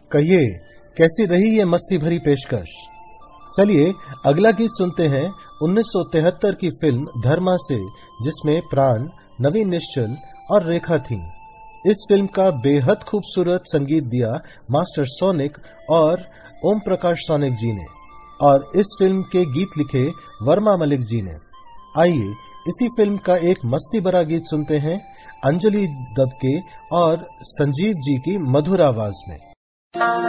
कहिए कैसी रही ये मस्ती भरी पेशकश। चलिए अगला गीत सुनते हैं 1973 की फिल्म धर्मा से, जिसमें प्राण, नवीन निश्चल और रेखा थीं। इस फिल्म का बेहद खूबसूरत संगीत दिया मास्टर सोनिक और ओम प्रकाश सोनिक जी ने, और इस फिल्म के गीत लिखे वर्मा मलिक जी ने। आइए इसी फिल्म का एक मस्ती भरा गीत सुनते हैं अंजलि दत्त के और संजीव जी की मधुर आवाज में।